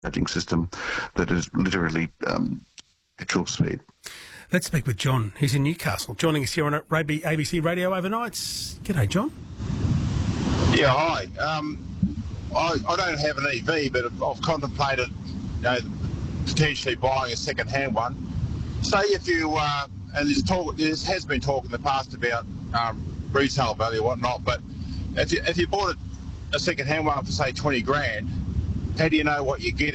charging system that is literally petrol speed. Let's speak with John. He's in Newcastle, joining us here on ABC Radio Overnights. G'day, John. Yeah, hi. I don't have an EV, but I've contemplated, potentially buying a second-hand one. Say if you, and there has been talk in the past about retail value and whatnot, but if you bought a second-hand one for say 20 grand, how do you know what you're getting?